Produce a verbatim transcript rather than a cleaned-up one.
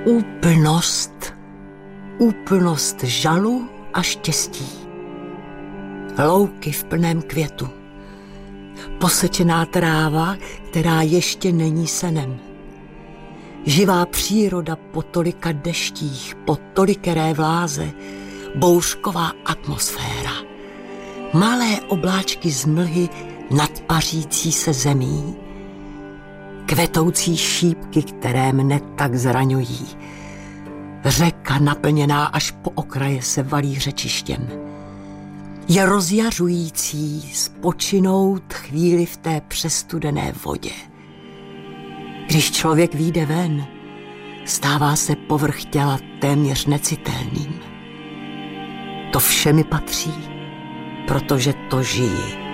Úplnost, úplnost žalu a štěstí. Louky v plném květu. Posečená tráva, která ještě není senem. Živá příroda po tolika deštích, po tolikeré vláze, bouřková atmosféra. Malé obláčky z mlhy nad pařící se zemí. Kvetoucí šípky, které mne tak zraňují. Řeka naplněná až po okraje se valí řečištěm. Je rozjařující spočinout chvíli v té přestudené vodě. Když člověk vyjde ven, stává se povrch těla téměř necitelným. To vše mi patří, protože to žiji.